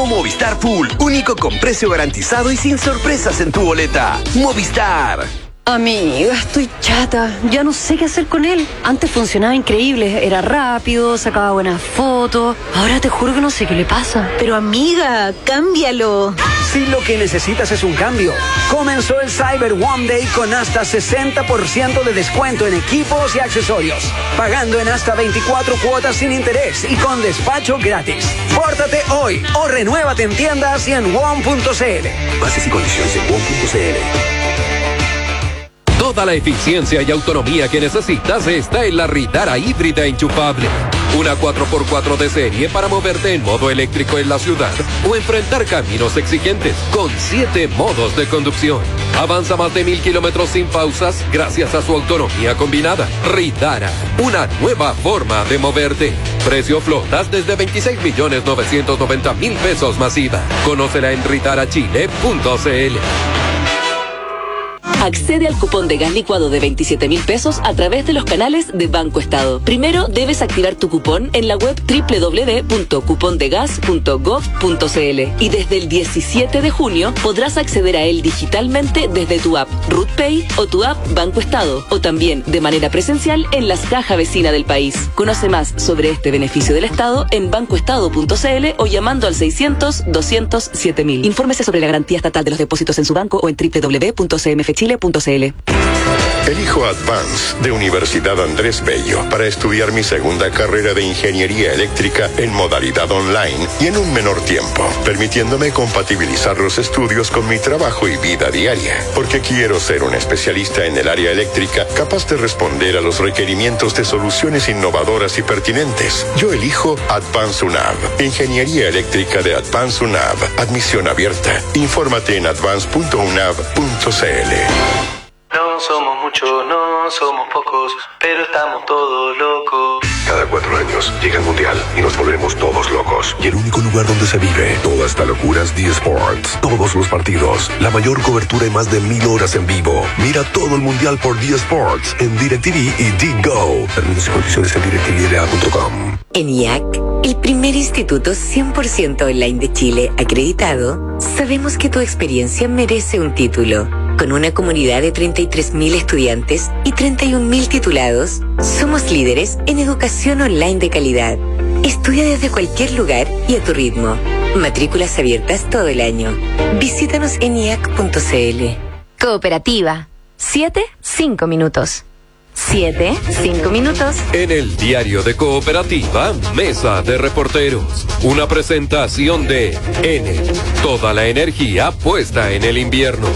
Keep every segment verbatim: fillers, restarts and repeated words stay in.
Llegó Movistar Full, único con precio garantizado y sin sorpresas en tu boleta. Movistar. Amiga, estoy chata. Ya no sé qué hacer con él. Antes funcionaba increíble. Era rápido, sacaba buenas fotos. Ahora te juro que no sé qué le pasa. Pero amiga, cámbialo. Si lo que necesitas es un cambio, comenzó el Cyber One Day con hasta sesenta por ciento de descuento en equipos y accesorios. Pagando en hasta veinticuatro cuotas sin interés y con despacho gratis. Pórtate hoy o renuévate en tiendas y en one punto c l. Bases y condiciones en one punto c l. Toda la eficiencia y autonomía que necesitas está en la Ritara híbrida enchufable. Una cuatro por cuatro de serie para moverte en modo eléctrico en la ciudad o enfrentar caminos exigentes con siete modos de conducción. Avanza más de mil kilómetros sin pausas gracias a su autonomía combinada. Ritara, una nueva forma de moverte. Precio flotas desde veintiséis millones novecientos noventa mil pesos masiva. Conócela en ritarachile punto c l. Accede al cupón de gas licuado de veintisiete mil pesos a través de los canales de Banco Estado. Primero debes activar tu cupón en la web doble u doble u doble u punto cupondegas punto gov punto c l y desde el diecisiete de junio podrás acceder a él digitalmente desde tu app RutPay o tu app Banco Estado o también de manera presencial en las cajas vecinas del país. Conoce más sobre este beneficio del Estado en bancoestado punto c l o llamando al seiscientos, doscientos siete mil. Infórmese sobre la garantía estatal de los depósitos en su banco o en doble u doble u doble u punto c m f chile punto c l. Elijo Advance de Universidad Andrés Bello para estudiar mi segunda carrera de Ingeniería Eléctrica en modalidad online y en un menor tiempo, permitiéndome compatibilizar los estudios con mi trabajo y vida diaria. Porque quiero ser un especialista en el área eléctrica capaz de responder a los requerimientos de soluciones innovadoras y pertinentes. Yo elijo Advance UNAV. Ingeniería Eléctrica de Advance UNAV. Admisión abierta. Infórmate en advance punto unav punto c l. No somos muchos, no somos pocos, pero estamos todos locos. Cada cuatro años llega el Mundial y nos volvemos todos locos. Y el único lugar donde se vive toda esta locura es D Sports. Todos los partidos, la mayor cobertura y más de mil horas en vivo. Mira todo el Mundial por D Sports en DirecTV y D-Go. Términos y condiciones en direct t v l a punto com. En I A C, el primer instituto cien por ciento online de Chile acreditado, sabemos que tu experiencia merece un título. Con una comunidad de treinta y tres mil estudiantes y treinta y un mil titulados, somos líderes en educación online de calidad. Estudia desde cualquier lugar y a tu ritmo. Matrículas abiertas todo el año. Visítanos en i a c punto c l. Cooperativa. Siete, cinco minutos. Siete, cinco minutos. En el diario de Cooperativa, Mesa de Reporteros. Una presentación de Enel. Toda la energía puesta en el invierno.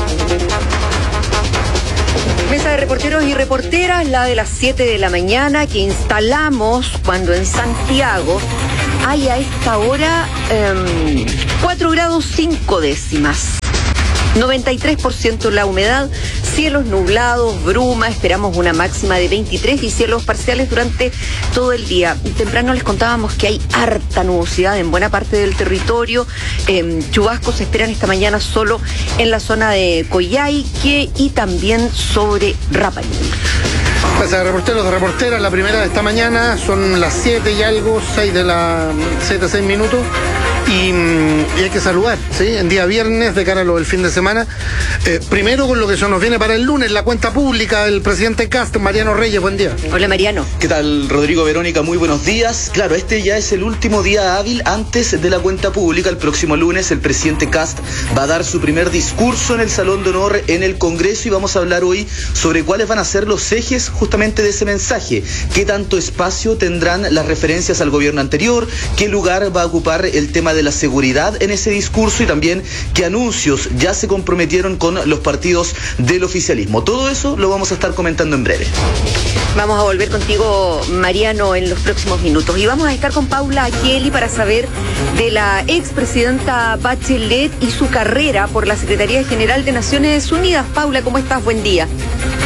Mesa de reporteros y reporteras, la de las siete de la mañana, que instalamos cuando en Santiago hay a esta hora eh, cuatro grados cinco décimas. noventa y tres por ciento la humedad, cielos nublados, bruma, esperamos una máxima de veintitrés y cielos parciales durante todo el día. Temprano les contábamos que hay harta nubosidad en buena parte del territorio, eh, chubascos se esperan esta mañana solo en la zona de Coyhaique y también sobre Rapa Nui. Gracias, reporteros de reporteras. La primera de esta mañana son las siete y algo, seis de la siete, seis minutos. Y, y hay que saludar, ¿sí? En día viernes, de cara a lo del fin de semana. Eh, primero con lo que se nos viene para el lunes, la cuenta pública del presidente Kast, Mariano Reyes, buen día. Hola, Mariano. ¿Qué tal, Rodrigo, Verónica? Muy buenos días. Claro, este ya es el último día hábil antes de la cuenta pública. El próximo lunes el presidente Kast va a dar su primer discurso en el Salón de Honor en el Congreso y vamos a hablar hoy sobre cuáles van a ser los ejes justamente de ese mensaje. ¿Qué tanto espacio tendrán las referencias al gobierno anterior? ¿Qué lugar va a ocupar el tema de la seguridad en ese discurso? Y también qué anuncios ya se comprometieron con los partidos del oficialismo. Todo eso lo vamos a estar comentando en breve. Vamos a volver contigo, Mariano, en los próximos minutos. Y vamos a estar con Paula Kelly para saber de la expresidenta Bachelet y su carrera por la Secretaría General de Naciones Unidas. Paula, ¿cómo estás? Buen día.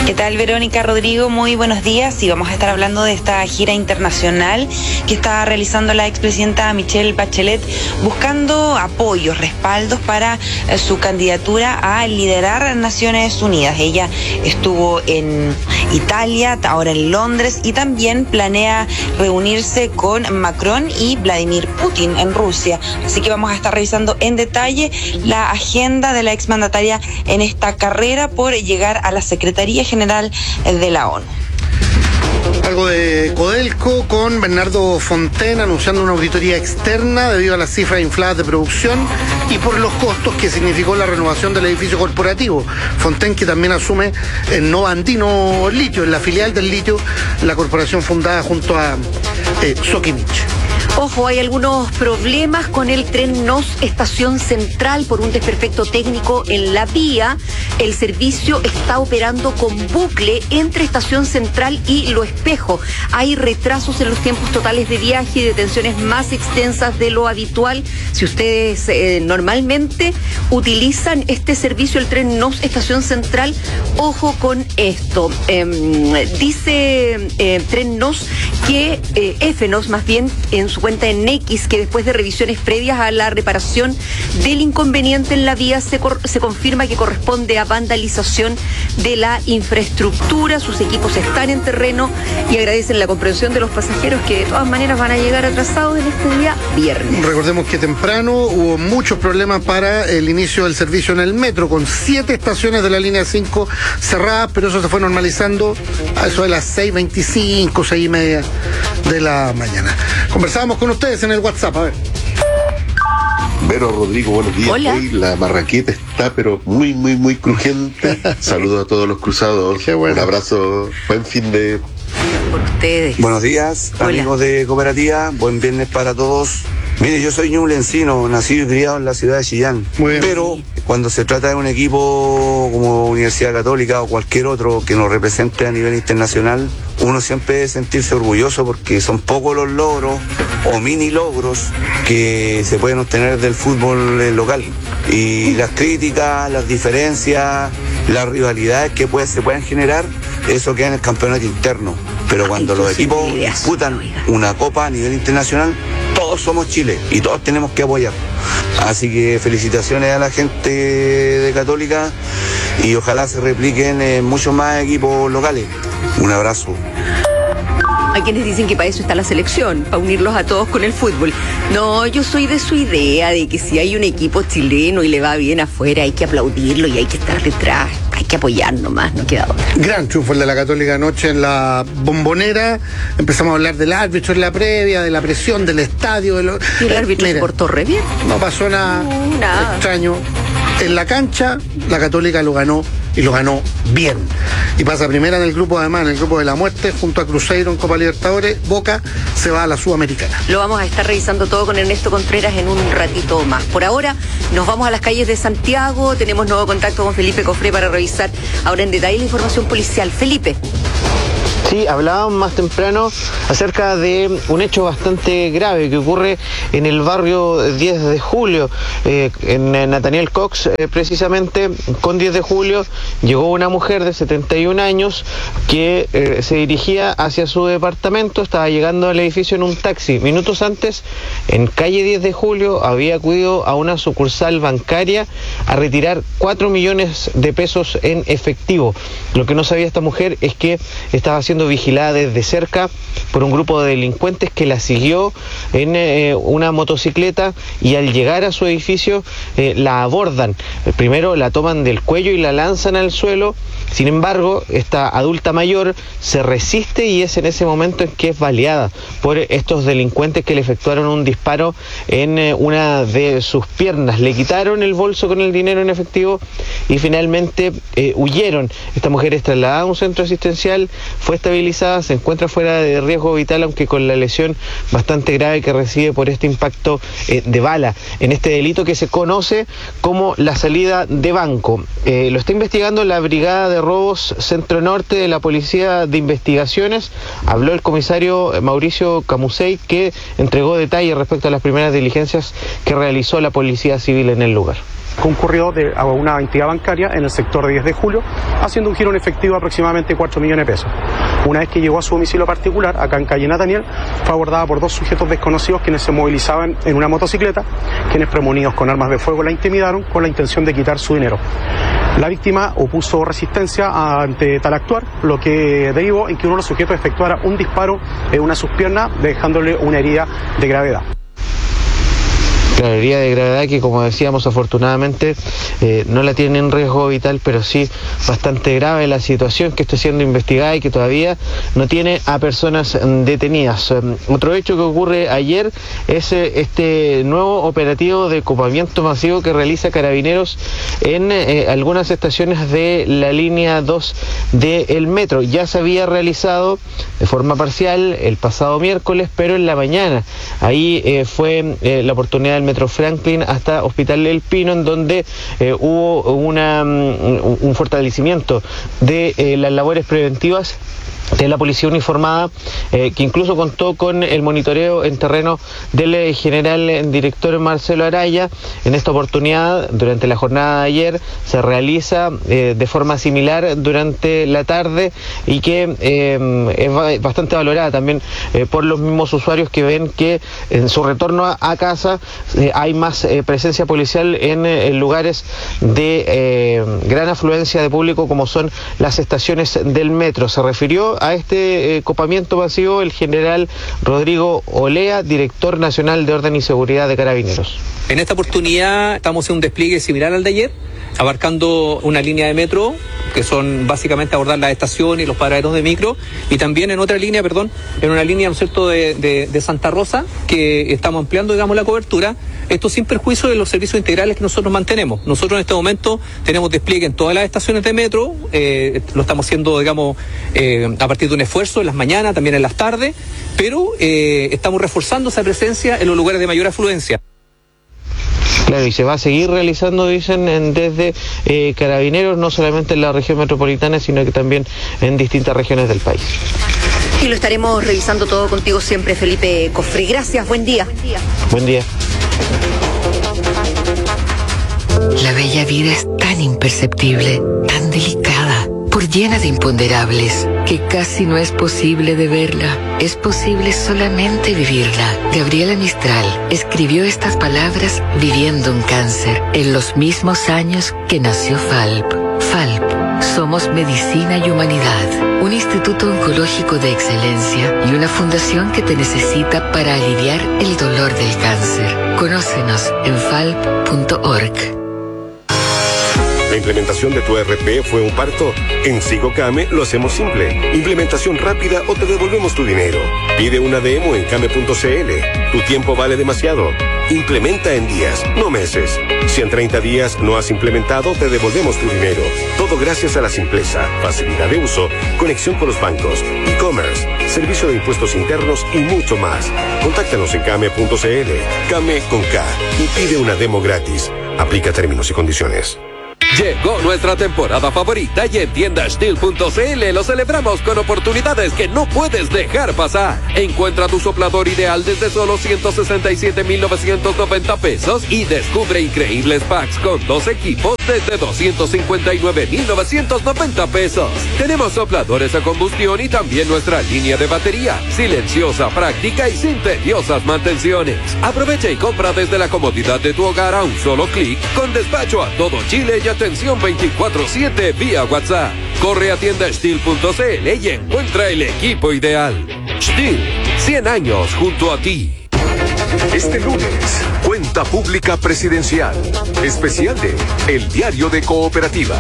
¿Qué tal, Verónica, Rodrigo? Muy buenos días, y vamos a estar hablando de esta gira internacional que está realizando la expresidenta Michelle Bachelet, buscando apoyos, respaldos para eh, su candidatura a liderar Naciones Unidas. Ella estuvo en Italia, ahora en Londres, y también planea reunirse con Macron y Vladimir Putin en Rusia. Así que vamos a estar revisando en detalle la agenda de la exmandataria en esta carrera por llegar a la Secretaría General de la ONU. Algo de Codelco con Bernardo Fontaine anunciando una auditoría externa debido a las cifras infladas de producción y por los costos que significó la renovación del edificio corporativo. Fontaine, que también asume el Nova Andino Litio, en la filial del litio, la corporación fundada junto a eh, Sokimich. Ojo, hay algunos problemas con el tren N O S Estación Central por un desperfecto técnico en la vía. El servicio está operando con bucle entre Estación Central y Lo Espejo. Hay retrasos en los tiempos totales de viaje y detenciones más extensas de lo habitual. Si ustedes eh, normalmente utilizan este servicio, el tren N O S Estación Central, ojo con esto. Eh, dice eh, Tren N O S que eh, F N O S, más bien, en su cuenta en X, que después de revisiones previas a la reparación del inconveniente en la vía se, cor- se confirma que corresponde a vandalización de la infraestructura. Sus equipos están en terreno y agradecen la comprensión de los pasajeros, que de todas maneras van a llegar atrasados en este día viernes. Recordemos que temprano hubo muchos problemas para el inicio del servicio en el metro, con siete estaciones de la línea cinco cerradas, pero eso se fue normalizando a eso de las seis veinticinco, seis y media de la mañana. Conversábamos con ustedes en el WhatsApp, a ver. Vero, Rodrigo, buenos días. Hola. Hoy la marraqueta está pero muy, muy, muy crujiente. Saludos a todos los cruzados. Qué bueno. Un abrazo, buen fin de... Por ustedes. Buenos días, Hola. amigos de Cooperativa, buen viernes para todos. Mire, yo soy ñublencino, nacido y criado en la ciudad de Chillán. Muy bien. Pero cuando se trata de un equipo como Universidad Católica o cualquier otro que nos represente a nivel internacional, uno siempre debe sentirse orgulloso, porque son pocos los logros o mini logros que se pueden obtener del fútbol eh, local. Y las críticas, las diferencias, las rivalidades que puede, se pueden generar, eso queda en el campeonato interno. Pero cuando los equipos disputan una copa a nivel internacional, todos somos Chile y todos tenemos que apoyar. Así que felicitaciones a la gente de Católica y ojalá se repliquen en muchos más equipos locales. Un abrazo. Hay quienes dicen que para eso está la selección, para unirlos a todos con el fútbol. No, yo soy de su idea de que si hay un equipo chileno y le va bien afuera, hay que aplaudirlo y hay que estar detrás. Hay que apoyar nomás, no queda otra. Gran triunfo el de la Católica anoche en la Bombonera. Empezamos a hablar del árbitro en la previa, de la presión del estadio. De lo... Y el árbitro se portó re bien. No pasó nada, No, nada. extraño. En la cancha, la Católica lo ganó y lo ganó bien. Y pasa primera en el grupo, además, en el grupo de la muerte, junto a Cruzeiro en Copa Libertadores. Boca se va a la Sudamericana. Lo vamos a estar revisando todo con Ernesto Contreras en un ratito más. Por ahora nos vamos a las calles de Santiago. Tenemos nuevo contacto con Felipe Cofré para revisar ahora en detalle la información policial. Felipe. Sí, hablábamos más temprano acerca de un hecho bastante grave que ocurre en el barrio diez de julio, eh, en Nathaniel Cox, eh, precisamente con diez de julio, llegó una mujer de setenta y un años que eh, se dirigía hacia su departamento, estaba llegando al edificio en un taxi. Minutos antes, en calle diez de julio, había acudido a una sucursal bancaria a retirar cuatro millones de pesos en efectivo. Lo que no sabía esta mujer es que estaba siendo vigilada desde cerca por un grupo de delincuentes que la siguió en eh, una motocicleta, y al llegar a su edificio eh, la abordan. Primero la toman del cuello y la lanzan al suelo. Sin embargo, esta adulta mayor se resiste y es en ese momento en que es baleada por estos delincuentes que le efectuaron un disparo en eh, una de sus piernas. Le quitaron el bolso con el dinero en efectivo y finalmente eh, huyeron. Esta mujer es trasladada a un centro asistencial, fue estabilizada, se encuentra fuera de riesgo vital, aunque con la lesión bastante grave que recibe por este impacto eh, de bala en este delito que se conoce como la salida de banco. Eh, lo está investigando la Brigada de Robos Centro Norte de la Policía de Investigaciones. Habló el comisario Mauricio Camusei, que entregó detalles respecto a las primeras diligencias que realizó la Policía Civil en el lugar. concurrió de, a una entidad bancaria en el sector de diez de julio, haciendo un giro en efectivo de aproximadamente cuatro millones de pesos. Una vez que llegó a su domicilio particular, acá en calle Nataniel, fue abordada por dos sujetos desconocidos quienes se movilizaban en una motocicleta, quienes premonidos con armas de fuego la intimidaron con la intención de quitar su dinero. La víctima opuso resistencia ante tal actuar, lo que derivó en que uno de los sujetos efectuara un disparo en una de sus piernas, dejándole una herida de gravedad. La herida de gravedad que, como decíamos, afortunadamente eh, no la tiene en riesgo vital, pero sí bastante grave la situación que está siendo investigada y que todavía no tiene a personas detenidas. Eh, otro hecho que ocurre ayer es eh, este nuevo operativo de copamiento masivo que realiza Carabineros en eh, algunas estaciones de la línea dos del metro. Ya se había realizado de forma parcial el pasado miércoles, pero en la mañana ahí eh, fue eh, la oportunidad del Metro Franklin hasta Hospital El Pino, en donde eh, hubo una, um, un fortalecimiento de eh, las labores preventivas de la policía uniformada, eh, que incluso contó con el monitoreo en terreno del eh, general eh, director Marcelo Araya. En esta oportunidad, durante la jornada de ayer, se realiza eh, de forma similar durante la tarde y que eh, es bastante valorada también eh, por los mismos usuarios que ven que en su retorno a, a casa eh, hay más eh, presencia policial en, eh, en lugares de eh, gran afluencia de público como son las estaciones del metro. Se refirió a este eh, copamiento masivo el general Rodrigo Olea, director nacional de Orden y Seguridad de Carabineros. En esta oportunidad estamos en un despliegue similar al de ayer, abarcando una línea de metro, que son básicamente abordar las estaciones y los paraderos de micro, y también en otra línea, perdón, en una línea, ¿no es cierto?, de, de, de Santa Rosa, que estamos ampliando, digamos, la cobertura, esto sin perjuicio de los servicios integrales que nosotros mantenemos. Nosotros en este momento tenemos despliegue en todas las estaciones de metro, eh, lo estamos haciendo, digamos, eh, a partir de un esfuerzo en las mañanas, también en las tardes, pero eh, estamos reforzando esa presencia en los lugares de mayor afluencia. Claro, y se va a seguir realizando, dicen, en, desde eh, Carabineros, no solamente en la región metropolitana, sino que también en distintas regiones del país. Y lo estaremos revisando todo contigo siempre, Felipe Cofré. Gracias, buen día. Buen día. La bella vida es tan imperceptible, tan delicada, por llena de imponderables, que casi no es posible de verla. Es posible solamente vivirla. Gabriela Mistral escribió estas palabras viviendo un cáncer en los mismos años que nació Falp. Falp, somos medicina y humanidad, un instituto oncológico de excelencia y una fundación que te necesita para aliviar el dolor del cáncer. Conócenos en falp punto org. ¿La implementación de tu E R P fue un parto? En SigoCame lo hacemos simple. Implementación rápida o te devolvemos tu dinero. Pide una demo en came punto cl. Tu tiempo vale demasiado. Implementa en días, no meses. Si en treinta días no has implementado, te devolvemos tu dinero. Todo gracias a la simpleza, facilidad de uso, conexión con los bancos, e-commerce, servicio de impuestos internos y mucho más. Contáctanos en came punto cl. Came con K y pide una demo gratis. Aplica términos y condiciones. Llegó nuestra temporada favorita y en tienda steel punto cl lo celebramos con oportunidades que no puedes dejar pasar. Encuentra tu soplador ideal desde solo ciento sesenta y siete mil novecientos noventa pesos y descubre increíbles packs con dos equipos desde doscientos cincuenta y nueve mil novecientos noventa pesos. Tenemos sopladores a combustión y también nuestra línea de batería, silenciosa, práctica y sin tediosas mantenciones. Aprovecha y compra desde la comodidad de tu hogar a un solo clic, con despacho a todo Chile y atención veinticuatro siete vía WhatsApp. Corre a tienda steel punto cl y encuentra el equipo ideal. Steel, cien años junto a ti. Este lunes, Cuenta Pública Presidencial, especial de El Diario de Cooperativa.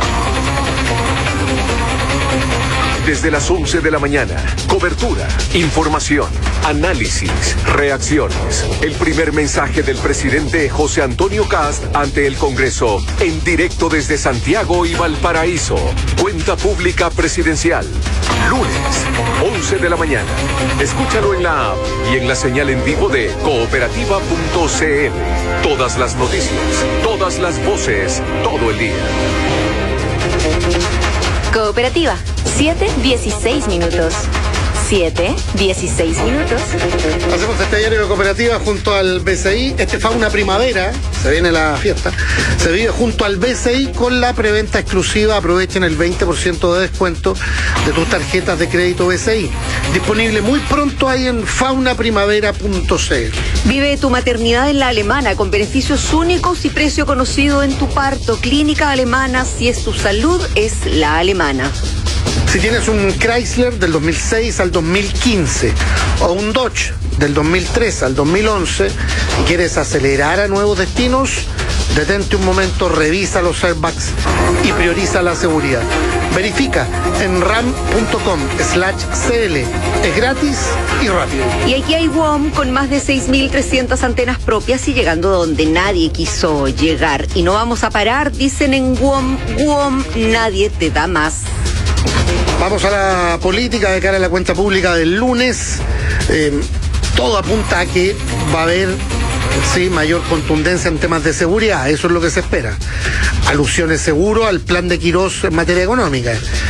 Desde las once de la mañana, cobertura, información, análisis, reacciones. El primer mensaje del presidente José Antonio Kast ante el Congreso, en directo desde Santiago y Valparaíso. Cuenta Pública Presidencial, lunes, once de la mañana. Escúchalo en la app y en la señal en vivo de cooperativa punto cl. Todas las noticias, todas las voces, todo el día. Cooperativa, siete dieciséis minutos. siete, dieciséis minutos. Hacemos este diario de cooperativa junto al B C I. Este Fauna Primavera, se viene la fiesta, se vive junto al B C I con la preventa exclusiva. Aprovechen el veinte por ciento de descuento de tus tarjetas de crédito B C I. Disponible muy pronto ahí en fauna primavera punto c l. Vive tu maternidad en La Alemana con beneficios únicos y precio conocido en tu parto. Clínica Alemana, si es tu salud, es La Alemana. Si tienes un Chrysler del dos mil seis al dos mil quince o un Dodge del dos mil tres al dos mil once y quieres acelerar a nuevos destinos, detente un momento, revisa los airbags y prioriza la seguridad. Verifica en ram punto com slash c l. Es gratis y rápido. Y aquí hay W O M con más de seis mil trescientas antenas propias y llegando donde nadie quiso llegar. Y no vamos a parar, dicen en W O M. W O M, nadie te da más. Vamos a la política de cara a la cuenta pública del lunes. Eh, todo apunta a que va a haber sí, mayor contundencia en temas de seguridad. Eso es lo que se espera. Alusiones seguro al plan de Quirós en materia económica.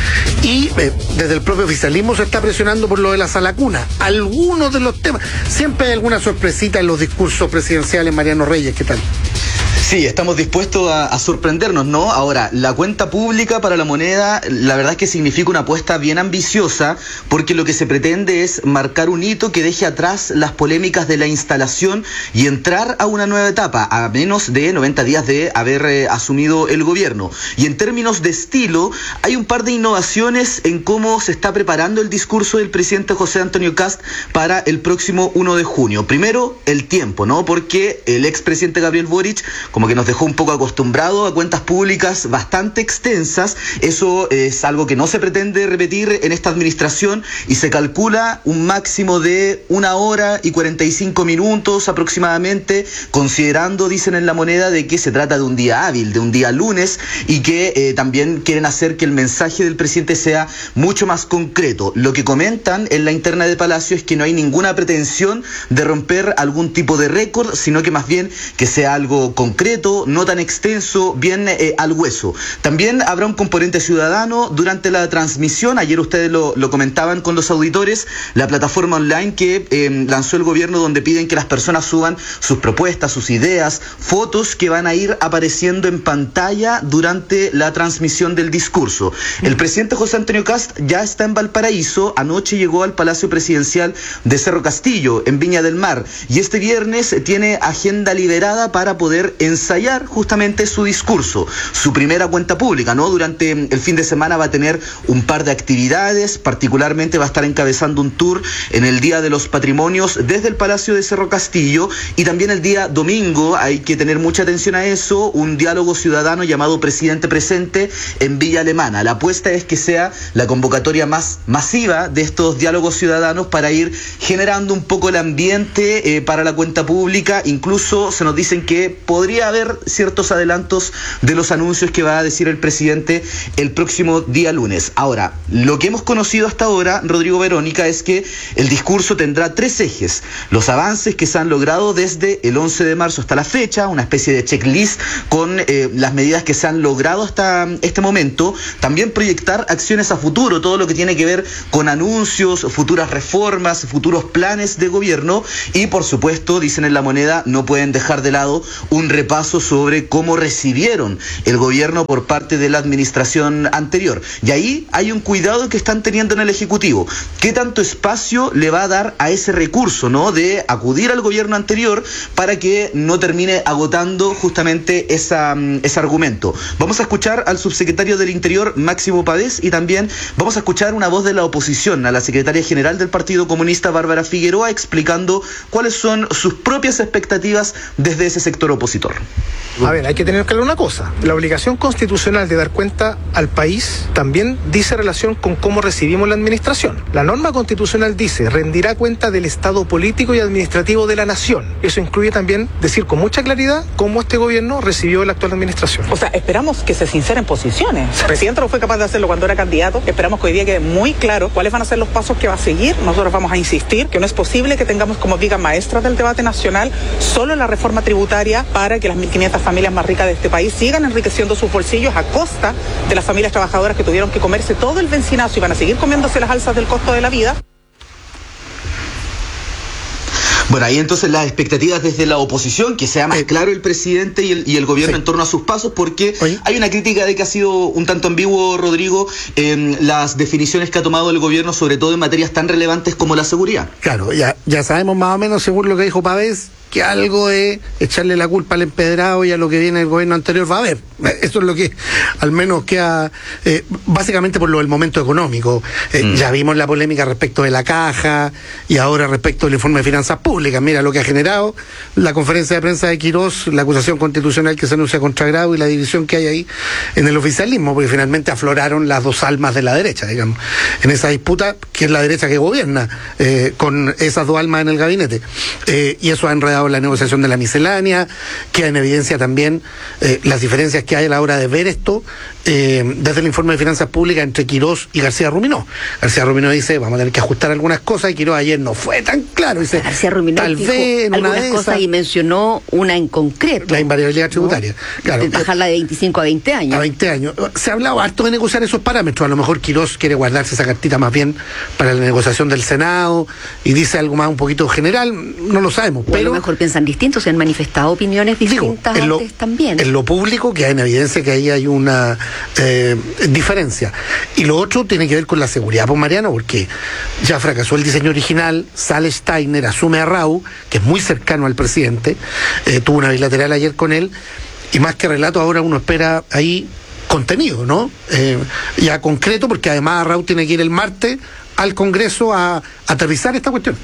Y eh, desde el propio oficialismo se está presionando por lo de la sala cuna. Algunos de los temas. Siempre hay alguna sorpresita en los discursos presidenciales. Mariano Reyes, ¿qué tal? Sí, estamos dispuestos a, a sorprendernos, ¿no? Ahora, la cuenta pública para la moneda, la verdad es que significa una apuesta bien ambiciosa, porque lo que se pretende es marcar un hito que deje atrás las polémicas de la instalación y entrar a una nueva etapa, a menos de noventa días de haber eh, asumido el gobierno. Y en términos de estilo, hay un par de innovaciones en cómo se está preparando el discurso del presidente José Antonio Kast para el próximo uno de junio. Primero, el tiempo, ¿no? Porque el expresidente Gabriel Boric como que nos dejó un poco acostumbrados a cuentas públicas bastante extensas. Eso es algo que no se pretende repetir en esta administración y se calcula un máximo de una hora y cuarenta y cinco minutos aproximadamente, considerando, dicen en la moneda, de que se trata de un día hábil, de un día lunes, y que eh, también quieren hacer que el mensaje del presidente sea mucho más concreto. Lo que comentan en la interna de Palacio es que no hay ninguna pretensión de romper algún tipo de récord, sino que más bien que sea algo concreto, no tan extenso, bien eh, al hueso. También habrá un componente ciudadano durante la transmisión. Ayer ustedes lo, lo comentaban con los auditores, la plataforma online que eh, lanzó el gobierno, donde piden que las personas suban sus propuestas, sus ideas, fotos que van a ir apareciendo en pantalla durante la transmisión del discurso. El presidente José Antonio Kast ya está en Valparaíso. Anoche llegó al Palacio Presidencial de Cerro Castillo, en Viña del Mar, y este viernes tiene agenda liberada para poder ensayar justamente su discurso, su primera cuenta pública, ¿no? Durante el fin de semana va a tener un par de actividades, particularmente va a estar encabezando un tour en el Día de los Patrimonios desde el Palacio de Cerro Castillo, y también el día domingo, hay que tener mucha atención a eso, un diálogo ciudadano llamado Presidente Presente en Villa Alemana. La apuesta es que sea la convocatoria más masiva de estos diálogos ciudadanos para ir generando un poco el ambiente eh, para la cuenta pública. Incluso se nos dicen que podría haber ciertos adelantos de los anuncios que va a decir el presidente el próximo día lunes. Ahora, lo que hemos conocido hasta ahora, Rodrigo, Verónica, es que el discurso tendrá tres ejes: los avances que se han logrado desde el once de marzo hasta la fecha, una especie de checklist con eh, las medidas que se han logrado hasta este momento; también proyectar acciones a futuro, todo lo que tiene que ver con anuncios, futuras reformas, futuros planes de gobierno; y por supuesto, dicen en la moneda, no pueden dejar de lado un repaso sobre cómo recibieron el gobierno por parte de la administración anterior. Y ahí hay un cuidado que están teniendo en el Ejecutivo. ¿Qué tanto espacio le va a dar a ese recurso, ¿no?, de acudir al gobierno anterior para que no termine agotando justamente esa, ese argumento? Vamos a escuchar al subsecretario del Interior, Máximo Pavés, y también vamos a escuchar una voz de la oposición, a la secretaria general del Partido Comunista, Bárbara Figueroa, explicando cuáles son sus propias expectativas desde ese sector opositor. A ver, hay que tener claro una cosa: la obligación constitucional de dar cuenta al país también dice relación con cómo recibimos la administración. La norma constitucional dice: rendirá cuenta del estado político y administrativo de la nación. Eso incluye también decir con mucha claridad cómo este gobierno recibió la actual administración. O sea, esperamos que se sinceren posiciones. El presidente no fue capaz de hacerlo cuando era candidato. Esperamos que hoy día quede muy claro cuáles van a ser los pasos que va a seguir. Nosotros vamos a insistir que no es posible que tengamos como viga maestra del debate nacional solo la reforma tributaria para que las mil quinientas familias más ricas de este país sigan enriqueciendo sus bolsillos a costa de las familias trabajadoras que tuvieron que comerse todo el bencinazo y van a seguir comiéndose las alzas del costo de la vida. Bueno, ahí entonces las expectativas desde la oposición, que sea más eh, claro el presidente y el, y el gobierno sí. en torno a sus pasos, porque Oye. hay una crítica de que ha sido un tanto ambiguo, Rodrigo, eh, las definiciones que ha tomado el gobierno, sobre todo en materias tan relevantes como la seguridad. Claro, ya, ya sabemos más o menos, según lo que dijo Pavés, que algo de echarle la culpa al empedrado y a lo que viene del gobierno anterior va a haber. Eso es lo que al menos queda, eh, básicamente por lo del momento económico. Eh, mm. Ya vimos la polémica respecto de la caja y ahora respecto del informe de finanzas públicas. Mira lo que ha generado la conferencia de prensa de Quirós, la acusación constitucional que se anuncia contra Grau y la división que hay ahí en el oficialismo, porque finalmente afloraron las dos almas de la derecha, digamos, en esa disputa, que es la derecha que gobierna, eh, con esas dos almas en el gabinete. Eh, y eso ha enredado la negociación de la miscelánea, queda en evidencia también eh, las diferencias que hay a la hora de ver esto eh, desde el informe de finanzas públicas entre Quirós y García Ruminó. García Ruminó dice, vamos a tener que ajustar algunas cosas, y Quirós ayer no fue tan claro. Dice, García Ruminó tal dijo vez en una algunas de cosas esas, y mencionó una en concreto. La invariabilidad tributaria. ¿No? Claro. Bajarla de veinticinco a veinte años. A veinte años. Se ha hablado harto de negociar esos parámetros. A lo mejor Quirós quiere guardarse esa cartita más bien para la negociación del Senado y dice algo más un poquito general. No lo sabemos. O pero a lo mejor piensan distintos, se han manifestado opiniones distintas digo, en lo, antes también. En lo público, que hay en evidencia que ahí hay una eh, diferencia. Y lo otro tiene que ver con la seguridad, pues, Mariano, porque ya fracasó el diseño original, sale Steiner, asume a Rau, que es muy cercano al presidente, eh, tuvo una bilateral ayer con él, y más que relato ahora uno espera ahí contenido, ¿no? Eh, ya concreto, porque además Rau tiene que ir el martes al Congreso a, a aterrizar esta cuestión.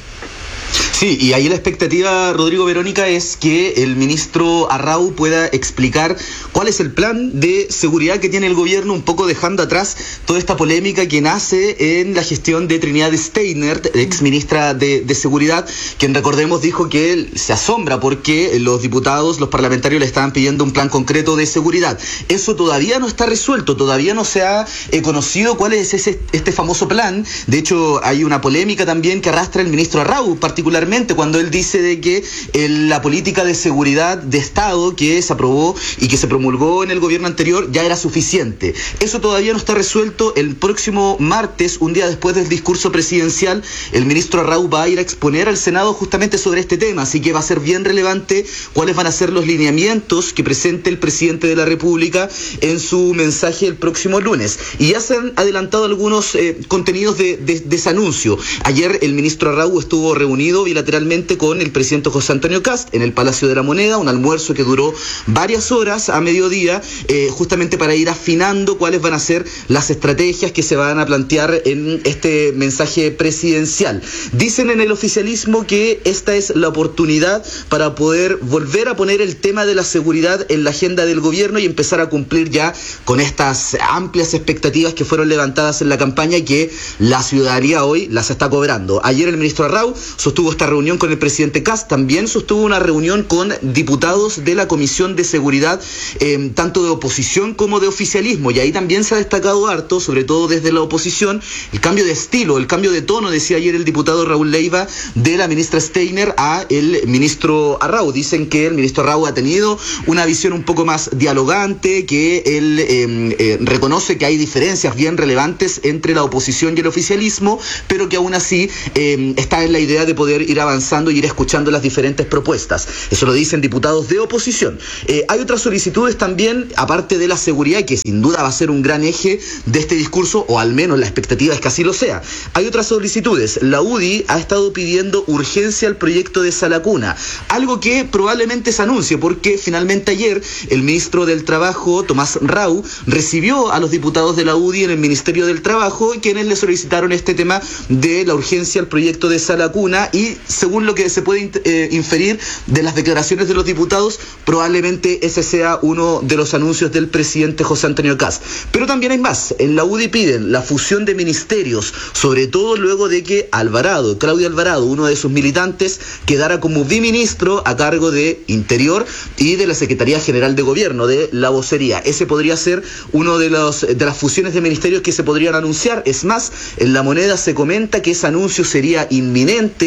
Sí, y ahí la expectativa, Rodrigo, Verónica, es que el ministro Arrau pueda explicar cuál es el plan de seguridad que tiene el gobierno, un poco dejando atrás toda esta polémica que nace en la gestión de Trinidad Steiner, ex ministra de, de Seguridad, quien, recordemos, dijo que él se asombra porque los diputados, los parlamentarios le estaban pidiendo un plan concreto de seguridad. Eso todavía no está resuelto, todavía no se ha eh, conocido cuál es ese, este famoso plan. De hecho, hay una polémica también que arrastra el ministro Arrau, particularmente cuando él dice de que eh, la política de seguridad de Estado que se aprobó y que se promulgó en el gobierno anterior ya era suficiente. Eso todavía no está resuelto. El próximo martes, un día después del discurso presidencial, el ministro Arrau va a ir a exponer al Senado justamente sobre este tema, así que va a ser bien relevante cuáles van a ser los lineamientos que presente el presidente de la República en su mensaje el próximo lunes. Y ya se han adelantado algunos eh, contenidos de, de, de ese anuncio. Ayer el ministro Arrau estuvo reunido bilateralmente con el presidente José Antonio Kast en el Palacio de la Moneda, un almuerzo que duró varias horas a mediodía, eh, justamente para ir afinando cuáles van a ser las estrategias que se van a plantear en este mensaje presidencial. Dicen en el oficialismo que esta es la oportunidad para poder volver a poner el tema de la seguridad en la agenda del gobierno y empezar a cumplir ya con estas amplias expectativas que fueron levantadas en la campaña y que la ciudadanía hoy las está cobrando. Ayer el ministro Arrau sostuvo esta reunión con el presidente Kast, también sostuvo una reunión con diputados de la Comisión de Seguridad, eh, tanto de oposición como de oficialismo, y ahí también se ha destacado harto, sobre todo desde la oposición, el cambio de estilo, el cambio de tono, decía ayer el diputado Raúl Leiva, de la ministra Steiner a el ministro Arrau. Dicen que el ministro Arrau ha tenido una visión un poco más dialogante, que él eh, eh, reconoce que hay diferencias bien relevantes entre la oposición y el oficialismo, pero que aún así eh, está en la idea de poder ir avanzando y ir escuchando las diferentes propuestas. Eso lo dicen diputados de oposición. Eh, hay otras solicitudes también, aparte de la seguridad, que sin duda va a ser un gran eje de este discurso, o al menos la expectativa es que así lo sea. Hay otras solicitudes. La U D I ha estado pidiendo urgencia al proyecto de Salacuna, algo que probablemente se anuncie, porque finalmente ayer el ministro del Trabajo, Tomás Rau, recibió a los diputados de la U D I en el Ministerio del Trabajo, quienes le solicitaron este tema de la urgencia al proyecto de Salacuna, y según lo que se puede eh, inferir de las declaraciones de los diputados, probablemente ese sea uno de los anuncios del presidente José Antonio Kast. Pero también hay más. En la U D I piden la fusión de ministerios, sobre todo luego de que Alvarado, Claudio Alvarado, uno de sus militantes, quedara como biministro a cargo de Interior y de la Secretaría General de Gobierno, de la vocería. Ese podría ser uno de los de las fusiones de ministerios que se podrían anunciar. Es más, en La Moneda se comenta que ese anuncio sería inminente, tanto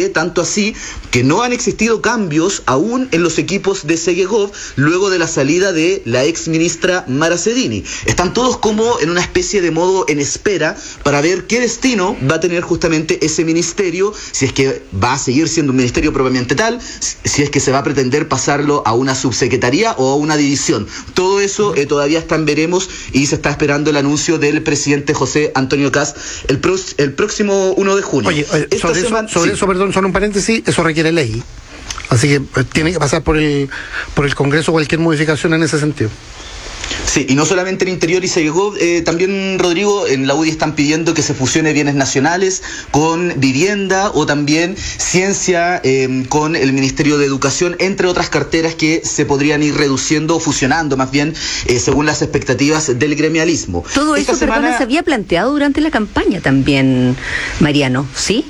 así que no han existido cambios aún en los equipos de Segegov luego de la salida de la ex ministra Mara Cedini. Están todos como en una especie de modo en espera para ver qué destino va a tener justamente ese ministerio, si es que va a seguir siendo un ministerio propiamente tal, si es que se va a pretender pasarlo a una subsecretaría o a una división. Todo eso eh, todavía está en veremos y se está esperando el anuncio del presidente José Antonio Kast el, pro, el próximo uno de junio. Oye, oye sobre, semana, eso, sobre sí. eso, perdón, solo un paréntesis, eso requiere ley. Así que eh, tiene que pasar por el, por el Congreso cualquier modificación en ese sentido. Sí, y no solamente en Interior y Segegov, eh, también, Rodrigo, en la U D I están pidiendo que se fusione bienes nacionales con vivienda o también ciencia eh, con el Ministerio de Educación, entre otras carteras que se podrían ir reduciendo o fusionando más bien eh, según las expectativas del gremialismo. Todo Esta eso, semana... perdona, se había planteado durante la campaña también, Mariano, ¿sí?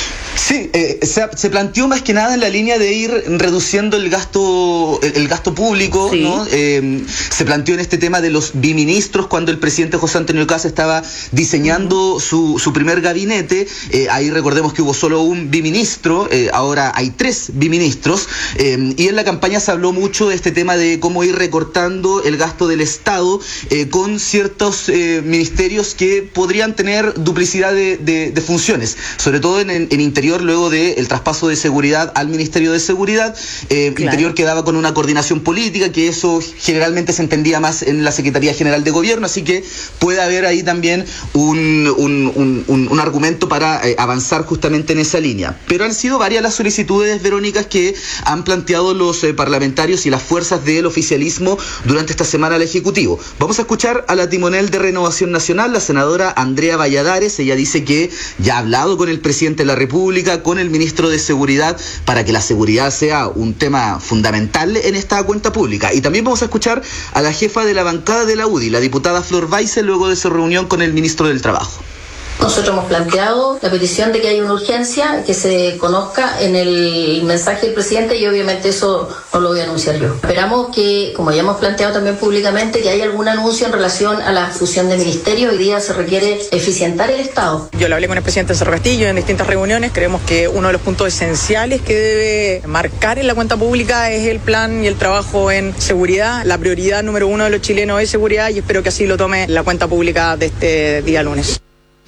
Sí, eh, se, se planteó más que nada en la línea de ir reduciendo el gasto el, el gasto público, sí. ¿no? Eh, se planteó en este tema de los biministros cuando el presidente José Antonio Kast estaba diseñando uh-huh. su, su primer gabinete. Eh, ahí recordemos que hubo solo un biministro, eh, ahora hay tres biministros, eh, y en la campaña se habló mucho de este tema de cómo ir recortando el gasto del Estado eh, con ciertos eh, ministerios que podrían tener duplicidad de, de, de funciones, sobre todo en, en, en interior. Luego del traspaso de seguridad al Ministerio de Seguridad, eh, claro. Interior quedaba con una coordinación política, que eso generalmente se entendía más en la Secretaría General de Gobierno, así que puede haber ahí también un, un, un, un, un argumento para eh, avanzar justamente en esa línea. Pero han sido varias las solicitudes, Verónica, que han planteado los eh, parlamentarios y las fuerzas del oficialismo durante esta semana al Ejecutivo. Vamos a escuchar a la timonel de Renovación Nacional, la senadora Andrea Valladares. Ella dice que ya ha hablado con el presidente de la República, con el ministro de Seguridad, para que la seguridad sea un tema fundamental en esta cuenta pública. Y también vamos a escuchar a la jefa de la bancada de la U D I, la diputada Flor Weisse, luego de su reunión con el ministro del Trabajo. Nosotros hemos planteado la petición de que haya una urgencia, que se conozca en el mensaje del presidente, y obviamente eso no lo voy a anunciar yo. Esperamos que, como ya hemos planteado también públicamente, que haya algún anuncio en relación a la fusión de ministerios. Hoy día se requiere eficientar el Estado. Yo lo hablé con el presidente Cerro Castillo en distintas reuniones. Creemos que uno de los puntos esenciales que debe marcar en la cuenta pública es el plan y el trabajo en seguridad. La prioridad número uno de los chilenos es seguridad, y espero que así lo tome la cuenta pública de este día lunes.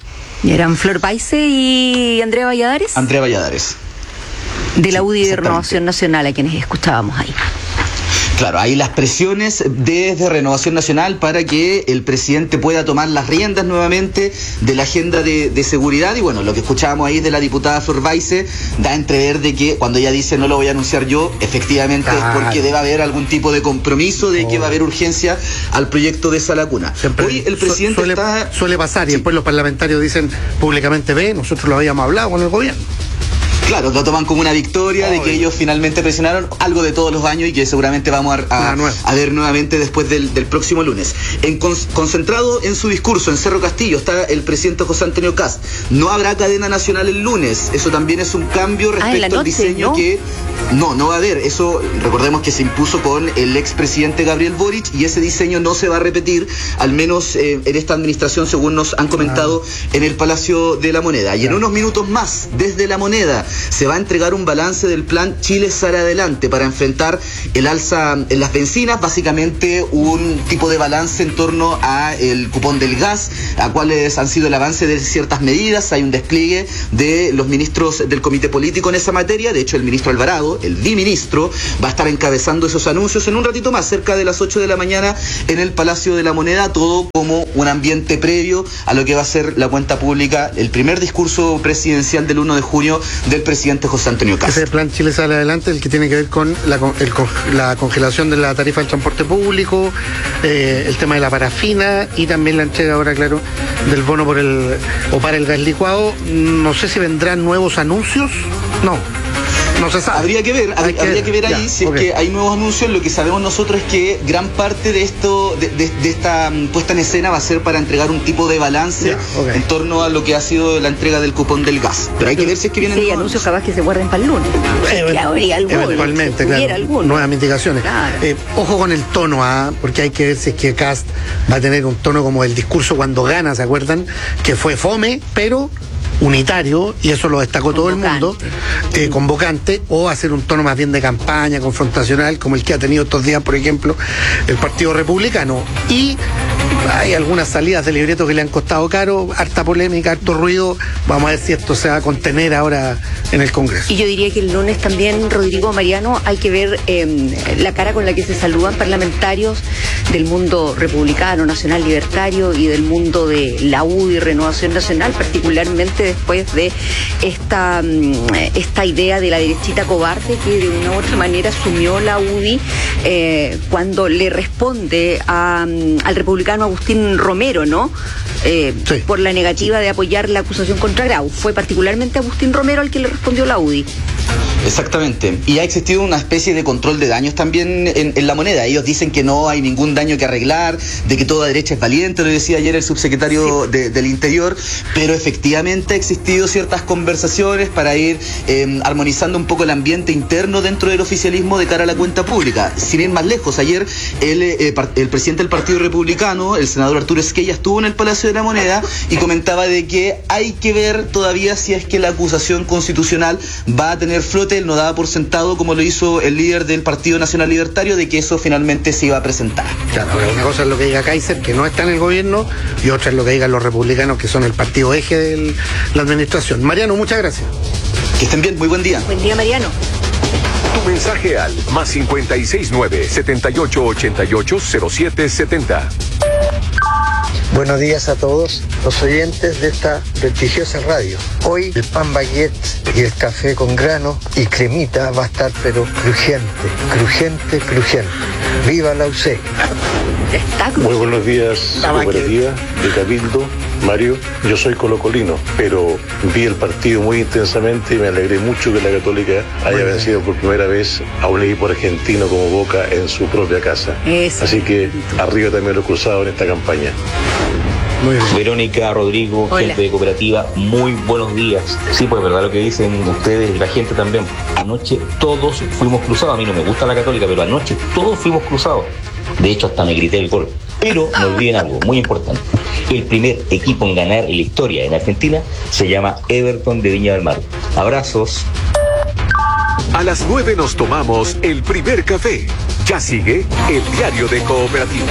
¿Y eran Flor Weisse y Andrea Valladares? Andrea Valladares. De la U D I de Renovación Nacional, a quienes escuchábamos ahí. Claro, hay las presiones desde Renovación Nacional para que el presidente pueda tomar las riendas nuevamente de la agenda de, de seguridad. Y bueno, lo que escuchábamos ahí de la diputada Flor Weisse da a entrever de que cuando ella dice no lo voy a anunciar yo, efectivamente claro. es porque debe haber algún tipo de compromiso de oh. que va a haber urgencia al proyecto de Sala Cuna. Siempre Hoy el presidente suele, está... suele pasar y sí. después los parlamentarios dicen públicamente, ve, nosotros lo habíamos hablado con el gobierno. Claro, lo toman como una victoria oh, de que ellos finalmente presionaron, algo de todos los años y que seguramente vamos a, a, a ver nuevamente después del, del próximo lunes. En con, concentrado en su discurso en Cerro Castillo está el presidente José Antonio Kast. No habrá cadena nacional el lunes, eso también es un cambio respecto ah, noche, al diseño ¿no? que... No, no va a haber, eso recordemos que se impuso con el expresidente Gabriel Boric y ese diseño no se va a repetir, al menos eh, en esta administración, según nos han comentado ah. en el Palacio de la Moneda. Y en unos minutos más, desde la Moneda, se va a entregar un balance del plan Chile sale adelante para enfrentar el alza en las bencinas, básicamente un tipo de balance en torno a el cupón del gas, a cuáles han sido el avance de ciertas medidas. Hay un despliegue de los ministros del comité político en esa materia. De hecho, el ministro Alvarado, el biministro, va a estar encabezando esos anuncios en un ratito más, cerca de las ocho de la mañana, en el Palacio de la Moneda, todo como un ambiente previo a lo que va a ser la cuenta pública, el primer discurso presidencial del uno de junio del presidente José Antonio Kast. Ese plan Chile sale adelante, el que tiene que ver con la, el, la congelación de la tarifa del transporte público, eh, el tema de la parafina y también la entrega ahora, claro, del bono por el o para el gas licuado. No sé si vendrán nuevos anuncios, no. No se sabe. Habría que ver, habría que, habría que ver ahí ya, si okay. es que hay nuevos anuncios. Lo que sabemos nosotros es que gran parte de esto, de, de, de esta um, puesta en escena va a ser para entregar un tipo de balance ya, okay. en torno a lo que ha sido la entrega del cupón del gas. Pero hay que ver si es que vienen sí, nuevos anuncios capaz que se guarden para el lunes. Eh, habría alguno, eventualmente, claro, alguno. Nuevas mitigaciones. Claro. Eh, ojo con el tono, ¿ah? Porque hay que ver si es que Kast va a tener un tono como el discurso cuando gana, ¿se acuerdan? Que fue fome, pero unitario, y eso lo destacó todo el mundo, eh, convocante, o hacer un tono más bien de campaña, confrontacional, como el que ha tenido estos días, por ejemplo, el Partido Republicano. Y hay algunas salidas de libreto que le han costado caro, harta polémica, harto ruido. Vamos a ver si esto se va a contener ahora en el Congreso. Y yo diría que el lunes también, Rodrigo, Mariano, hay que ver eh, la cara con la que se saludan parlamentarios del mundo republicano, nacional libertario y del mundo de la U D I, Renovación Nacional, particularmente después de esta, esta idea de la derechita cobarde que de una u otra manera asumió la U D I eh, cuando le responde a, al republicano Agustín Romero, ¿no? Eh, sí. Por la negativa de apoyar la acusación contra Grau. Fue particularmente Agustín Romero al que le respondió la U D I. Exactamente, y ha existido una especie de control de daños también en, en la moneda. Ellos dicen que no hay ningún daño que arreglar, de que toda derecha es valiente, lo decía ayer el subsecretario sí. de, del Interior, pero efectivamente ha existido ciertas conversaciones para ir eh, armonizando un poco el ambiente interno dentro del oficialismo de cara a la cuenta pública. Sin ir más lejos, ayer el, eh, el presidente del Partido Republicano, el senador Arturo Esquella, estuvo en el Palacio de la Moneda y comentaba de que hay que ver todavía si es que la acusación constitucional va a tener flote. Él no daba por sentado, como lo hizo el líder del Partido Nacional Libertario, de que eso finalmente se iba a presentar. Claro, ahora una cosa es lo que diga Kaiser, que no está en el gobierno, y otra es lo que digan los republicanos, que son el partido eje de la administración. Mariano, muchas gracias. Que estén bien, muy buen día. Buen día, Mariano. Tu mensaje al más cincuenta y seis nueve, setenta y ocho ochenta y ocho, cero siete setenta. Buenos días a todos los oyentes de esta prestigiosa radio. Hoy el pan baguette y el café con grano y cremita va a estar pero crujiente, crujiente, crujiente. ¡Viva la U C! Muy buenos días, cooperativa de Cabildo. Mario, yo soy colocolino, pero vi el partido muy intensamente y me alegré mucho que la Católica haya vencido por primera vez a un equipo argentino como Boca en su propia casa. Eso. Así que arriba también los cruzados en esta campaña. Muy bien. Verónica, Rodrigo, Hola. Gente de cooperativa, muy buenos días. Sí, pues verdad lo que dicen ustedes y la gente también. Anoche todos fuimos cruzados. A mí no me gusta la Católica, pero anoche todos fuimos cruzados. De hecho, hasta me grité el gol. Pero no olviden algo muy importante. El primer equipo en ganar en la historia en Argentina se llama Everton de Viña del Mar. Abrazos. A las nueve nos tomamos el primer café. Ya sigue el diario de Cooperativa.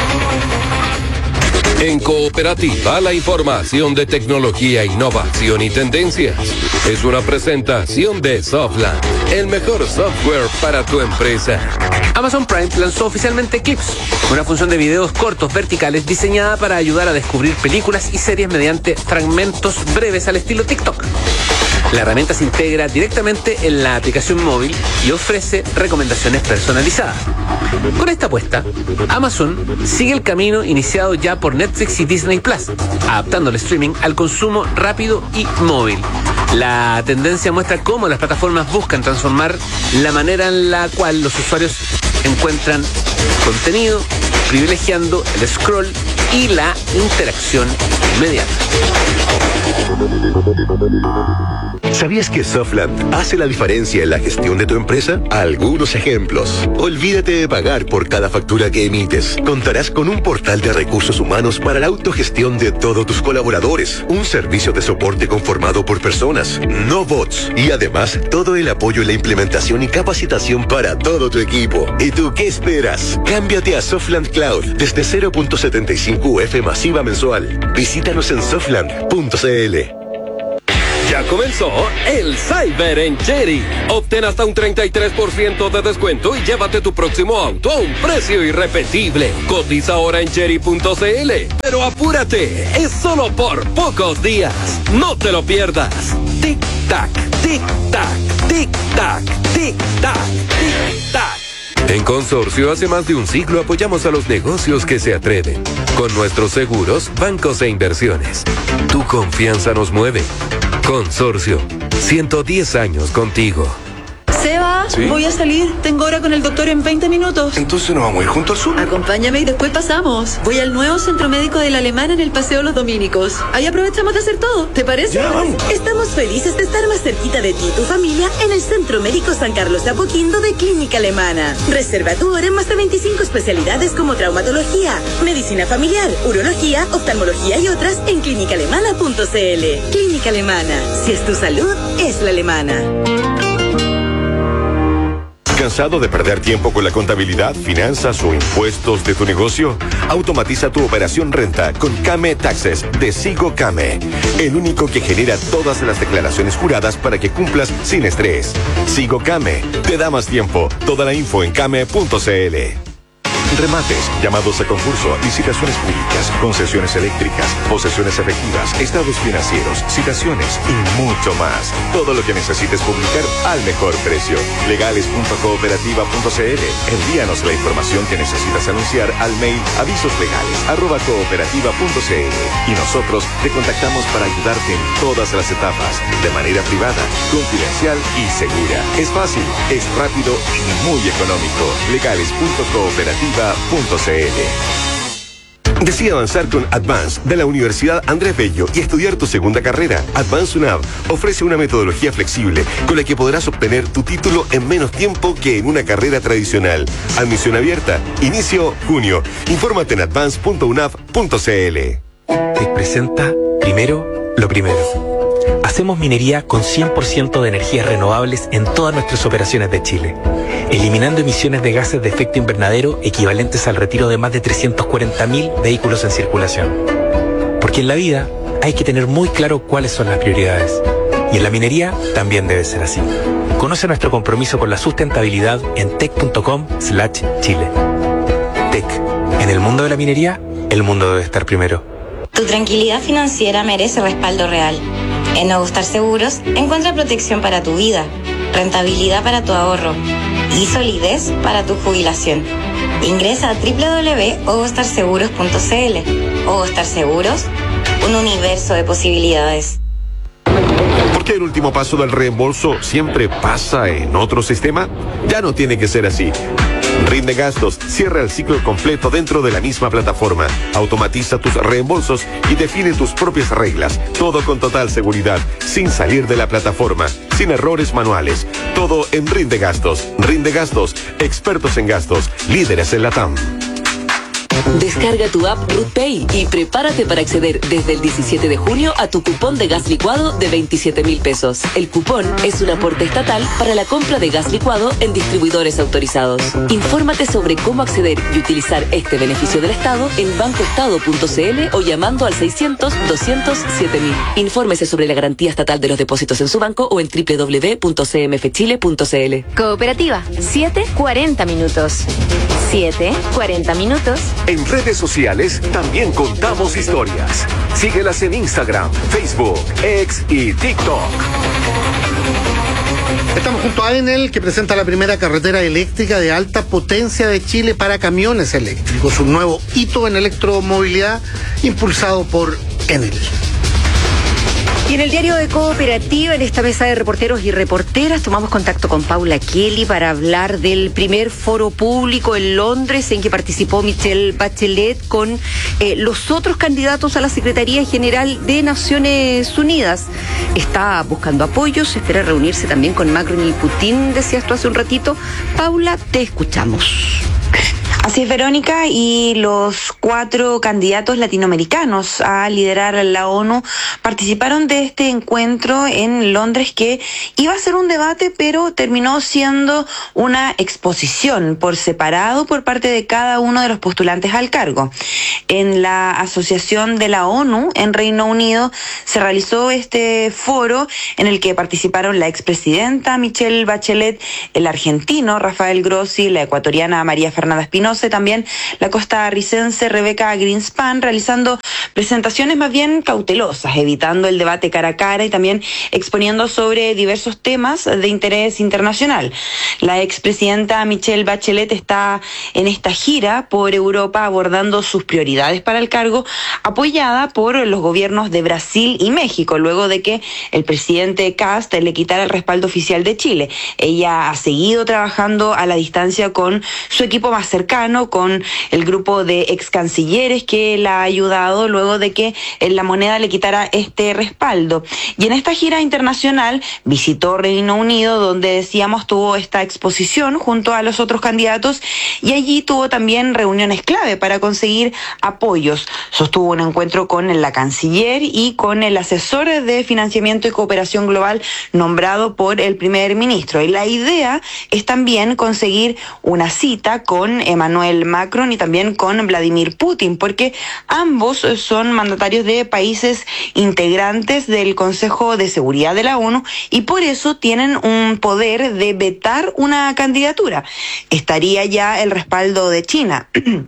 En Cooperativa, la información de tecnología, innovación y tendencias. Es una presentación de Softland, el mejor software para tu empresa. Amazon Prime lanzó oficialmente Clips, una función de videos cortos verticales diseñada para ayudar a descubrir películas y series mediante fragmentos breves al estilo TikTok. La herramienta se integra directamente en la aplicación móvil y ofrece recomendaciones personalizadas. Con esta apuesta, Amazon sigue el camino iniciado ya por Netflix y Disney Plus, adaptando el streaming al consumo rápido y móvil. La tendencia muestra cómo las plataformas buscan transformar la manera en la cual los usuarios encuentran contenido, privilegiando el scroll y la interacción inmediata. ¿Sabías que Softland hace la diferencia en la gestión de tu empresa? Algunos ejemplos. Olvídate de pagar por cada factura que emites. Contarás con un portal de recursos humanos para la autogestión de todos tus colaboradores. Un servicio de soporte conformado por personas, no bots. Y además, todo el apoyo en la implementación y capacitación para todo tu equipo. ¿Y tú qué esperas? Cámbiate a Softland Cloud desde cero punto setenta y cinco U F masiva mensual. Visítanos en softland punto c l. Ya comenzó el Cyber en Chery. Obtén hasta un treinta y tres por ciento de descuento y llévate tu próximo auto a un precio irrepetible. Cotiza ahora en chery punto c l. Pero apúrate, es solo por pocos días. No te lo pierdas. Tic tac, tic tac, tic tac, tic tac, tic tac. En Consorcio, hace más de un siglo apoyamos a los negocios que se atreven. Con nuestros seguros, bancos e inversiones. Tu confianza nos mueve. Consorcio, ciento diez años contigo. Sebas, ¿Sí? Voy a salir. Tengo hora con el doctor en veinte minutos. Entonces nos vamos a ir junto al sur. Acompáñame y después pasamos. Voy al nuevo centro médico de la Alemana en el Paseo Los Dominicos. Ahí aprovechamos de hacer todo. ¿Te parece? Ya, vamos. Estamos felices de estar más cerquita de ti y tu familia en el Centro Médico San Carlos de Apoquindo de Clínica Alemana. Reserva tu hora en más de veinticinco especialidades como traumatología, medicina familiar, urología, oftalmología y otras en clínica alemana punto c l. Clínica Alemana. Si es tu salud, es la alemana. ¿Cansado de perder tiempo con la contabilidad, finanzas o impuestos de tu negocio? Automatiza tu operación renta con Came Taxes de Sigo Came, el único que genera todas las declaraciones juradas para que cumplas sin estrés. Sigo Came, te da más tiempo. Toda la info en came punto c l. Remates, llamados a concurso, licitaciones públicas, concesiones eléctricas, posesiones efectivas, estados financieros, citaciones y mucho más. Todo lo que necesites publicar al mejor precio. legales punto cooperativa punto c l. Envíanos la información que necesitas anunciar al mail avisoslegales arroba cooperativa punto c l y nosotros te contactamos para ayudarte en todas las etapas, de manera privada, confidencial y segura. Es fácil, es rápido y muy económico. legales punto cooperativa punto c l. Decide avanzar con Advance de la Universidad Andrés Bello y estudiar tu segunda carrera. Advance UNAV ofrece una metodología flexible con la que podrás obtener tu título en menos tiempo que en una carrera tradicional. Admisión abierta. Inicio junio. Infórmate en advance punto unav punto c l. Te presenta primero lo primero. Hacemos minería con cien por ciento de energías renovables en todas nuestras operaciones de Chile, eliminando emisiones de gases de efecto invernadero equivalentes al retiro de más de trescientos cuarenta mil vehículos en circulación. Porque en la vida hay que tener muy claro cuáles son las prioridades. Y en la minería también debe ser así. Conoce nuestro compromiso con la sustentabilidad en tec punto com slash chile. Tec. En el mundo de la minería, el mundo debe estar primero. Tu tranquilidad financiera merece respaldo real. En Ogostar Seguros encuentra protección para tu vida, rentabilidad para tu ahorro y solidez para tu jubilación. Ingresa a doble u doble u doble u punto ogostar seguros punto c l. Ogostar Seguros, un universo de posibilidades. ¿Por qué el último paso del reembolso siempre pasa en otro sistema? Ya no tiene que ser así. Rinde Gastos cierra el ciclo completo dentro de la misma plataforma. Automatiza tus reembolsos y define tus propias reglas. Todo con total seguridad, sin salir de la plataforma, sin errores manuales. Todo en Rinde Gastos. Rinde Gastos, expertos en gastos, líderes en la T A M. Descarga tu app RootPay y prepárate para acceder desde el diecisiete de junio a tu cupón de gas licuado de veintisiete mil pesos. El cupón es un aporte estatal para la compra de gas licuado en distribuidores autorizados. Infórmate sobre cómo acceder y utilizar este beneficio del Estado en banco estado punto c l o llamando al seiscientos, doscientos, siete mil. Infórmese sobre la garantía estatal de los depósitos en su banco o en doble u doble u doble u punto c m f chile punto c l. Cooperativa, siete cuarenta minutos. siete cuarenta minutos. En redes sociales también contamos historias. Síguelas en Instagram, Facebook, X y TikTok. Estamos junto a Enel, que presenta la primera carretera eléctrica de alta potencia de Chile para camiones eléctricos, un nuevo hito en electromovilidad impulsado por Enel. Y en el diario de Cooperativa, en esta mesa de reporteros y reporteras, tomamos contacto con Paula Kelly para hablar del primer foro público en Londres en que participó Michelle Bachelet con eh, los otros candidatos a la Secretaría General de Naciones Unidas. Está buscando apoyos, espera reunirse también con Macron y Putin, decías tú hace un ratito. Paula, te escuchamos. Así es, Verónica, y los cuatro candidatos latinoamericanos a liderar la ONU participaron de este encuentro en Londres, que iba a ser un debate, pero terminó siendo una exposición por separado por parte de cada uno de los postulantes al cargo. En la Asociación de la ONU en Reino Unido se realizó este foro en el que participaron la expresidenta Michelle Bachelet, el argentino Rafael Grossi, la ecuatoriana María Fernanda Espinosa, conoce también la costarricense Rebeca Greenspan, realizando presentaciones más bien cautelosas, evitando el debate cara a cara y también exponiendo sobre diversos temas de interés internacional. La expresidenta Michelle Bachelet está en esta gira por Europa abordando sus prioridades para el cargo, apoyada por los gobiernos de Brasil y México, luego de que el presidente Kast le quitara el respaldo oficial de Chile. Ella ha seguido trabajando a la distancia con su equipo más cercano, con el grupo de ex cancilleres que la ha ayudado luego de que la moneda le quitara este respaldo. Y en esta gira internacional visitó Reino Unido, donde decíamos tuvo esta exposición junto a los otros candidatos, y allí tuvo también reuniones clave para conseguir apoyos. Sostuvo un encuentro con la canciller y con el asesor de financiamiento y cooperación global nombrado por el primer ministro. Y la idea es también conseguir una cita con Emmanuel Macron y también con Vladimir Putin, porque ambos son mandatarios de países integrantes del Consejo de Seguridad de la ONU y por eso tienen un poder de vetar una candidatura. Estaría ya el respaldo de China.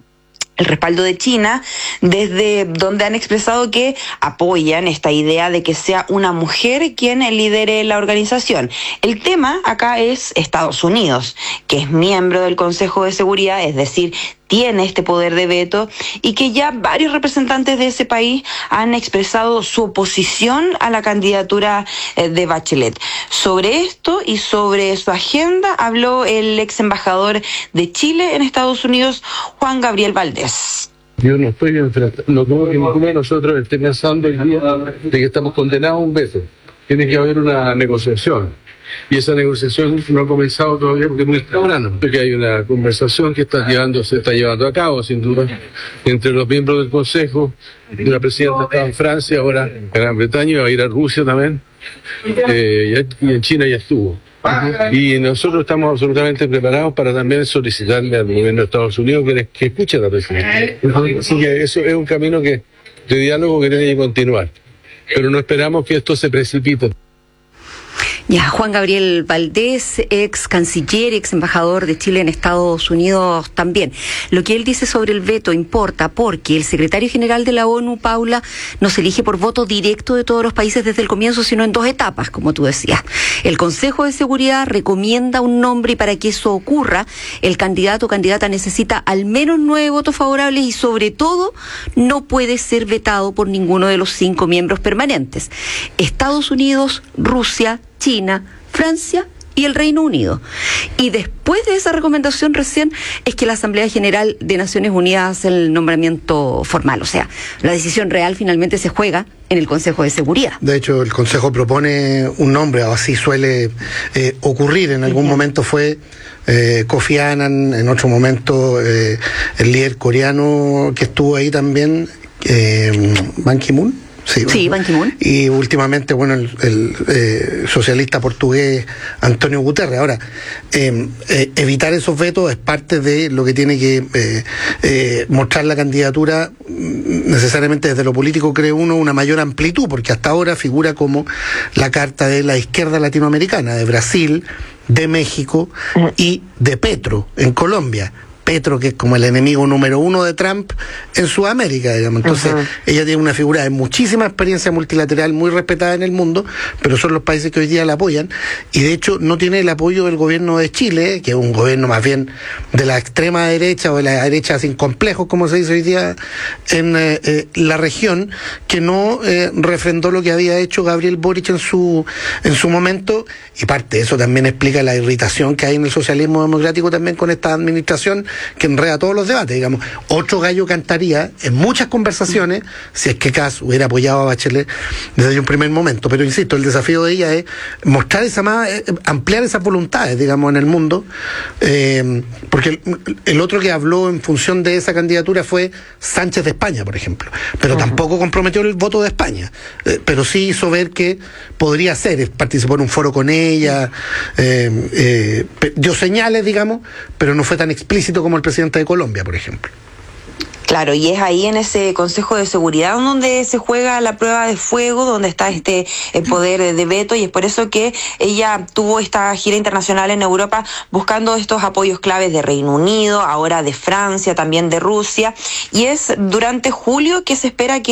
El respaldo de China, desde donde han expresado que apoyan esta idea de que sea una mujer quien lidere la organización. El tema acá es Estados Unidos, que es miembro del Consejo de Seguridad, es decir, tiene este poder de veto, y que ya varios representantes de ese país han expresado su oposición a la candidatura de Bachelet. Sobre esto y sobre su agenda habló el ex embajador de Chile en Estados Unidos, Juan Gabriel Valdés. Yo no estoy enfrentando, no creo que ninguno de nosotros esté pensando el día de que estamos condenados a un veto. Tiene que haber una negociación. Y esa negociación no ha comenzado todavía porque es muy temprano. Porque hay una conversación que está llevando, se está llevando a cabo, sin duda, entre los miembros del Consejo. La presidenta está en Francia, ahora en Gran Bretaña, va a ir a Rusia también, eh, y en China ya estuvo. Y nosotros estamos absolutamente preparados para también solicitarle al gobierno de Estados Unidos que, que escuche a la presidenta. Así que eso es un camino que, de diálogo que tiene que continuar. Pero no esperamos que esto se precipite. Ya, Juan Gabriel Valdés, ex canciller, ex embajador de Chile en Estados Unidos también. Lo que él dice sobre el veto importa porque el secretario general de la ONU, Paula, no se elige por voto directo de todos los países desde el comienzo, sino en dos etapas, como tú decías. El Consejo de Seguridad recomienda un nombre y para que eso ocurra, el candidato o candidata necesita al menos nueve votos favorables y sobre todo no puede ser vetado por ninguno de los cinco miembros permanentes. Estados Unidos, Rusia, China, Francia y el Reino Unido. Y después de esa recomendación recién es que la Asamblea General de Naciones Unidas hace el nombramiento formal. O sea, la decisión real finalmente se juega en el Consejo de Seguridad. De hecho, el Consejo propone un nombre, o así suele eh, ocurrir. En algún uh-huh. momento fue eh, Kofi Annan, en otro momento eh, el líder coreano que estuvo ahí también, eh, Ban Ki-moon. Sí, sí, Ban Ki-moon. Y últimamente, bueno, el, el eh, socialista portugués Antonio Guterres. Ahora, eh, eh, evitar esos vetos es parte de lo que tiene que eh, eh, mostrar la candidatura, necesariamente desde lo político, cree uno, una mayor amplitud, porque hasta ahora figura como la carta de la izquierda latinoamericana, de Brasil, de México y de Petro en Colombia. Petro, que es como el enemigo número uno de Trump en Sudamérica, digamos. Entonces, uh-huh. ella tiene una figura de muchísima experiencia multilateral, muy respetada en el mundo, pero son los países que hoy día la apoyan, y de hecho no tiene el apoyo del gobierno de Chile, que es un gobierno más bien de la extrema derecha o de la derecha sin complejos, como se dice hoy día en eh, eh, la región, que no eh, refrendó lo que había hecho Gabriel Boric en su, en su momento, y parte de eso también explica la irritación que hay en el socialismo democrático también con esta administración, que enreda todos los debates, digamos. Otro gallo cantaría en muchas conversaciones si es que Kast hubiera apoyado a Bachelet desde un primer momento, pero insisto, el desafío de ella es mostrar esa más, eh, ampliar esas voluntades, digamos, en el mundo, eh, porque el, el otro que habló en función de esa candidatura fue Sánchez de España, por ejemplo, pero uh-huh. tampoco comprometió el voto de España, eh, pero sí hizo ver que podría ser, participó en un foro con ella, eh, eh, dio señales, digamos, pero no fue tan explícito como el presidente de Colombia, por ejemplo. Claro, y es ahí en ese Consejo de Seguridad donde se juega la prueba de fuego, donde está este eh, poder de veto, y es por eso que ella tuvo esta gira internacional en Europa buscando estos apoyos claves de Reino Unido, ahora de Francia, también de Rusia, y es durante julio que se espera que